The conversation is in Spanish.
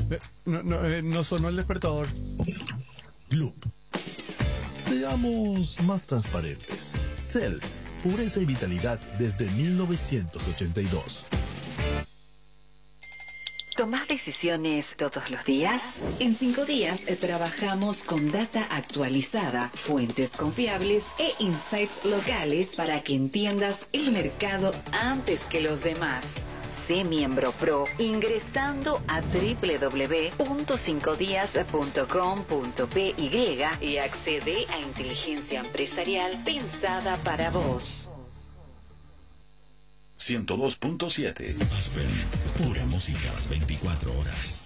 No sonó el despertador. Club. Seamos más transparentes. CELS, pureza y vitalidad desde 1982. ¿Tomás decisiones todos los días? En 5 días trabajamos con data actualizada, fuentes confiables e insights locales para que entiendas el mercado antes que los demás. Sé miembro pro ingresando a www.5dias.com.py y accede a inteligencia empresarial pensada para vos. 102.7 Aspen, pura música las 24 horas.